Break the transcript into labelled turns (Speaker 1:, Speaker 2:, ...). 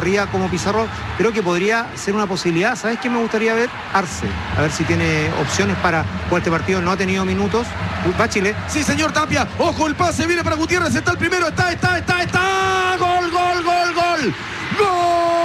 Speaker 1: arriba como Pizarro, creo que podría ser una posibilidad. ¿Sabes qué me gustaría ver? Arce, a ver si tiene opciones para jugar este partido. No ha tenido minutos. Va Chile.
Speaker 2: Sí, señor Tapia. Ojo, el pase viene para Gutiérrez. Está el primero. Está. ¡Gol! ¡Gol!